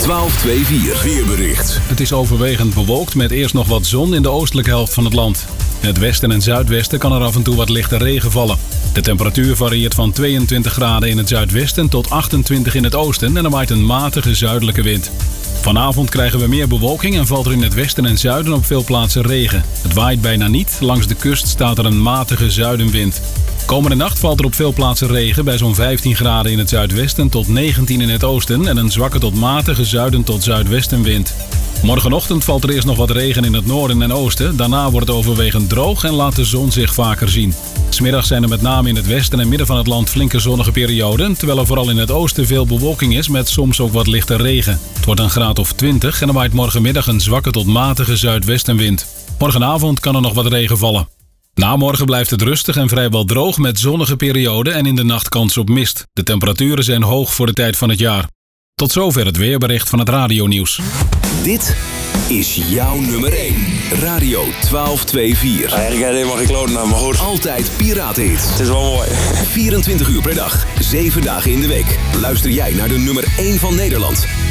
1224 weerbericht. Het is overwegend bewolkt met eerst nog wat zon in de oostelijke helft van het land. In het westen en zuidwesten kan er af en toe wat lichte regen vallen. De temperatuur varieert van 22 graden in het zuidwesten tot 28 in het oosten en er waait een matige zuidelijke wind. Vanavond krijgen we meer bewolking en valt er in het westen en zuiden op veel plaatsen regen. Het waait bijna niet, langs de kust staat er een matige zuidenwind. Komende nacht valt er op veel plaatsen regen bij zo'n 15 graden in het zuidwesten tot 19 in het oosten en een zwakke tot matige zuiden tot zuidwestenwind. Morgenochtend valt er eerst nog wat regen in het noorden en oosten. Daarna wordt het overwegend droog en laat de zon zich vaker zien. 's Middags zijn er met name in het westen en midden van het land flinke zonnige perioden, terwijl er vooral in het oosten veel bewolking is met soms ook wat lichte regen. Het wordt een graad of 20 en er waait morgenmiddag een zwakke tot matige zuidwestenwind. Morgenavond kan er nog wat regen vallen. Na morgen blijft het rustig en vrijwel droog met zonnige perioden en in de nacht kans op mist. De temperaturen zijn hoog voor de tijd van het jaar. Tot zover het weerbericht van het radionieuws. Dit is jouw nummer 1. Radio 1224. Eigenlijk heb je helemaal geen kloten aan, maar goed. Altijd piratenhits. Het is wel mooi. 24 uur per dag, 7 dagen in de week. Luister jij naar de nummer 1 van Nederland.